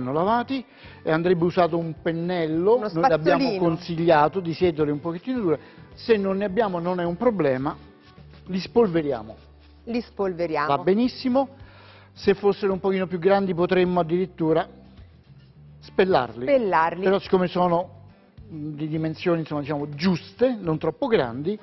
vanno lavati e andrebbe usato un pennello, Uno noi l'abbiamo spazzolino. consigliato di setole un pochettino dure, se non ne abbiamo non è un problema, li spolveriamo, Li spolveriamo. va benissimo, se fossero un pochino più grandi potremmo addirittura spellarli, però siccome sono di dimensioni insomma, diciamo, giuste, non troppo grandi,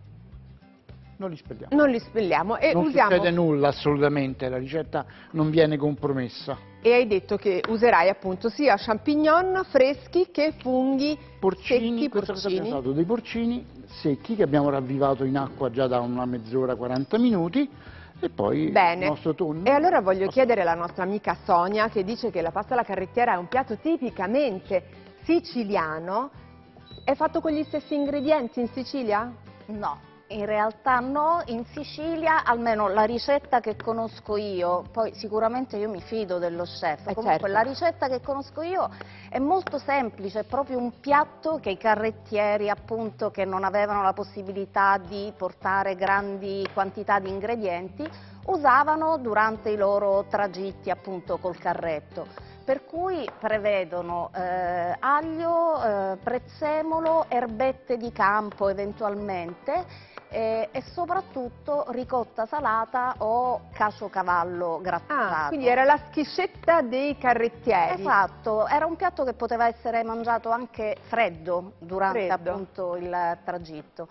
non li spelliamo. Non li spelliamo e Non usiamo... succede nulla assolutamente, la ricetta non viene compromessa. E hai detto che userai appunto sia champignon freschi che funghi Porcini, secchi, questa volta abbiamo porcini. usato dei porcini secchi che abbiamo ravvivato in acqua già da una mezz'ora, 40 minuti e poi Bene. il nostro tonno. E allora voglio chiedere alla nostra amica Sonia che dice che la pasta alla carrettiera è un piatto tipicamente siciliano. È fatto con gli stessi ingredienti in Sicilia? No, in realtà no, in Sicilia almeno la ricetta che conosco io, poi sicuramente io mi fido dello chef, comunque certo. la ricetta che conosco io è molto semplice, è proprio un piatto che i carrettieri appunto che non avevano la possibilità di portare grandi quantità di ingredienti usavano durante i loro tragitti appunto col carretto. Per cui prevedono aglio, prezzemolo, erbette di campo eventualmente e soprattutto ricotta salata o caciocavallo grattato. Ah, quindi era la schiscetta dei carrettieri. Esatto, era un piatto che poteva essere mangiato anche freddo durante Freddo. appunto il tragitto.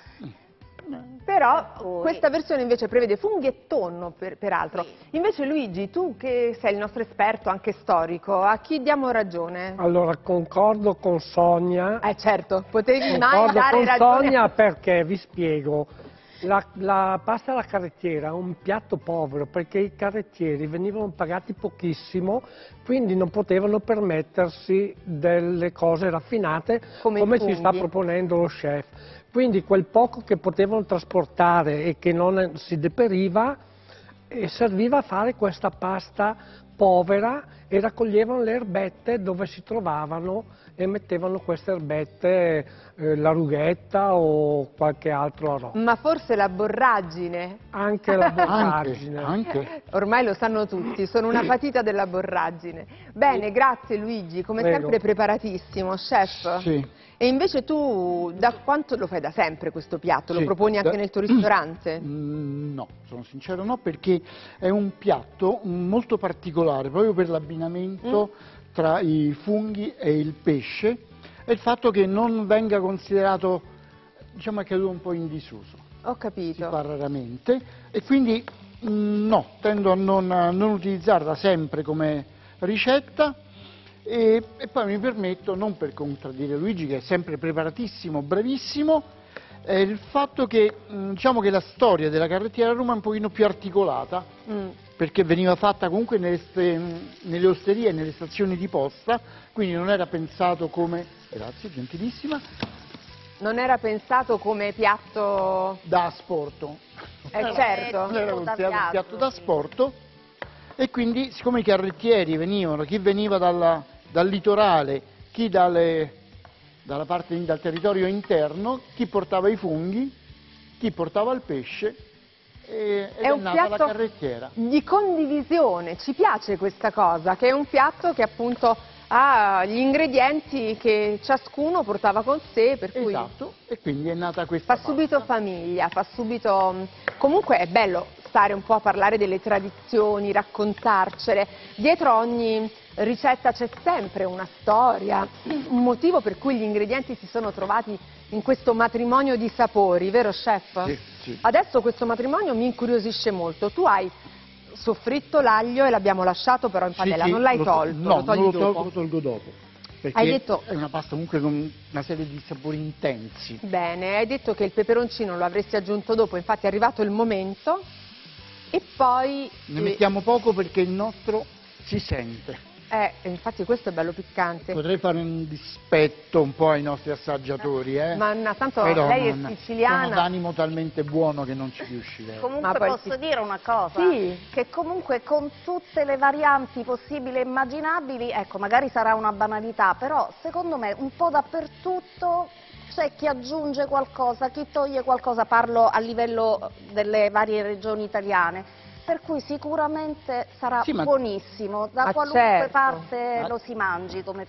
Però questa versione invece prevede funghi e tonno, peraltro. Sì. Invece Luigi, tu che sei il nostro esperto anche storico, a chi diamo ragione? Allora, concordo con Sonia. Certo, potevi mai Concordo dare con ragione. Sonia perché, vi spiego, la pasta alla carrettiera è un piatto povero perché i carrettieri venivano pagati pochissimo, quindi non potevano permettersi delle cose raffinate Come come i ci sta funghi. proponendo lo chef. Quindi quel poco che potevano trasportare e che non si deperiva serviva a fare questa pasta povera e raccoglievano le erbette dove si trovavano e mettevano queste erbette, la rughetta o qualche altro aroma. Ma forse la borragine? Anche la borragine. Anche. Ormai lo sanno tutti, sono una patita della borragine. Bene, grazie Luigi, come Prego. sempre preparatissimo, chef. Sì. E invece tu da quanto lo fai da sempre questo piatto? Lo Sì, proponi anche nel tuo ristorante? No, sono sincero no, perché è un piatto molto particolare, proprio per l'abbinamento tra i funghi e il pesce e il fatto che non venga considerato, diciamo, è caduto un po' in disuso. Ho Si capito. fa raramente e quindi no, tendo a non utilizzarla sempre come ricetta. E poi mi permetto, non per contraddire Luigi che è sempre preparatissimo, bravissimo, il fatto che diciamo che la storia della carrettiera a Roma è un pochino più articolata, perché veniva fatta comunque nelle osterie e nelle stazioni di posta, quindi non era pensato come, grazie gentilissima, Non era pensato come piatto... da asporto, certo. non era da considerato un piatto viaggio, da sì. asporto e quindi siccome i carrettieri venivano, chi veniva dal litorale, chi dal territorio interno, chi portava i funghi, chi portava il pesce ed è un nata la piatto carrettiera. di condivisione, ci piace questa cosa, che è un piatto che appunto ha gli ingredienti che ciascuno portava con sé, per cui Esatto, e quindi è nata questa fa subito pasta. famiglia, fa subito... Comunque è bello stare un po' a parlare delle tradizioni, raccontarcele. Dietro ogni ricetta c'è sempre una storia, un motivo per cui gli ingredienti si sono trovati in questo matrimonio di sapori, vero chef? Sì, sì. Adesso questo matrimonio mi incuriosisce molto. Tu hai soffritto l'aglio e l'abbiamo lasciato però in padella, Sì, non l'hai lo- tolto, No, lo togli non lo dopo. tolgo, lo tolgo dopo. Perché Hai detto- è una pasta comunque con una serie di sapori intensi. Bene, hai detto che il peperoncino lo avresti aggiunto dopo, infatti è arrivato il momento e poi... Ne mettiamo poco perché il nostro si sente. infatti questo è bello piccante. Potrei fare un dispetto un po' ai nostri assaggiatori, Ma tanto Però lei è sono siciliana. d'animo talmente buono che non ci riuscirei. Comunque Ma poi posso sì. dire una cosa, Sì. che comunque con tutte le varianti possibili e immaginabili, ecco, magari sarà una banalità, però secondo me un po' dappertutto c'è chi aggiunge qualcosa, chi toglie qualcosa, parlo a livello delle varie regioni italiane. per cui sicuramente sarà Sì, ma- buonissimo, da qualunque certo. parte lo si mangi come